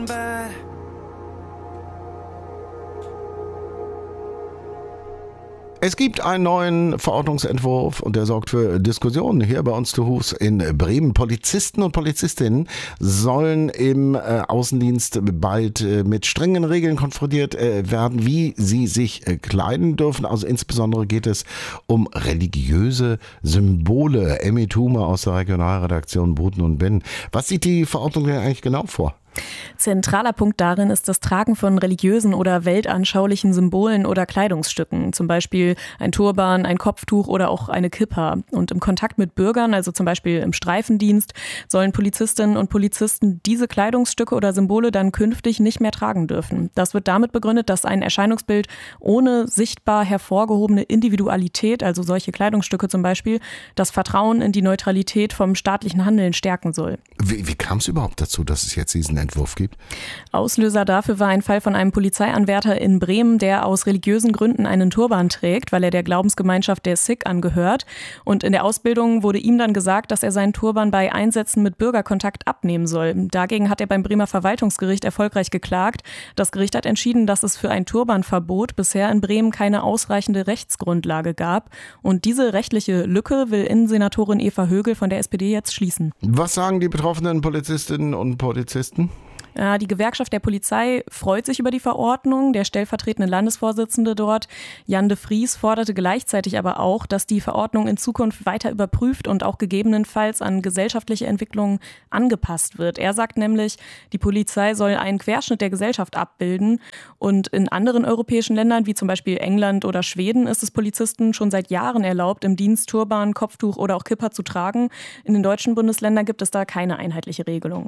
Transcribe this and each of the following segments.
Es gibt einen neuen Verordnungsentwurf und der sorgt für Diskussionen hier bei uns zu Hus in Bremen. Polizisten und Polizistinnen sollen im Außendienst bald mit strengen Regeln konfrontiert werden, wie sie sich kleiden dürfen. Also insbesondere geht es um religiöse Symbole. Emmy Thume aus der Regionalredaktion Buten und Binn. Was sieht die Verordnung denn eigentlich genau vor? Zentraler Punkt darin ist das Tragen von religiösen oder weltanschaulichen Symbolen oder Kleidungsstücken, zum Beispiel ein Turban, ein Kopftuch oder auch eine Kippa. Und im Kontakt mit Bürgern, also zum Beispiel im Streifendienst, sollen Polizistinnen und Polizisten diese Kleidungsstücke oder Symbole dann künftig nicht mehr tragen dürfen. Das wird damit begründet, dass ein Erscheinungsbild ohne sichtbar hervorgehobene Individualität, also solche Kleidungsstücke zum Beispiel, das Vertrauen in die Neutralität vom staatlichen Handeln stärken soll. Wie kam es überhaupt dazu, dass es jetzt diesen Entwurf gibt? Auslöser dafür war ein Fall von einem Polizeianwärter in Bremen, der aus religiösen Gründen einen Turban trägt, weil er der Glaubensgemeinschaft der Sikh angehört. Und in der Ausbildung wurde ihm dann gesagt, dass er seinen Turban bei Einsätzen mit Bürgerkontakt abnehmen soll. Dagegen hat er beim Bremer Verwaltungsgericht erfolgreich geklagt. Das Gericht hat entschieden, dass es für ein Turbanverbot bisher in Bremen keine ausreichende Rechtsgrundlage gab. Und diese rechtliche Lücke will Innensenatorin Eva Högel von der SPD jetzt schließen. Was sagen die betroffenen Polizistinnen und Polizisten? Ja, die Gewerkschaft der Polizei freut sich über die Verordnung. Der stellvertretende Landesvorsitzende dort, Jan de Vries, forderte gleichzeitig aber auch, dass die Verordnung in Zukunft weiter überprüft und auch gegebenenfalls an gesellschaftliche Entwicklungen angepasst wird. Er sagt nämlich, die Polizei soll einen Querschnitt der Gesellschaft abbilden. Und in anderen europäischen Ländern, wie zum Beispiel England oder Schweden, ist es Polizisten schon seit Jahren erlaubt, im Dienst Turban, Kopftuch oder auch Kippa zu tragen. In den deutschen Bundesländern gibt es da keine einheitliche Regelung.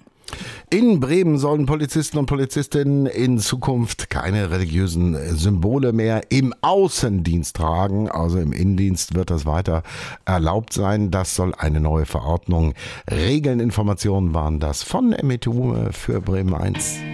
In Bremen sollen Polizisten und Polizistinnen in Zukunft keine religiösen Symbole mehr im Außendienst tragen. Also im Innendienst wird das weiter erlaubt sein. Das soll eine neue Verordnung regeln. Informationen waren das von Emmy Thume für Bremen 1.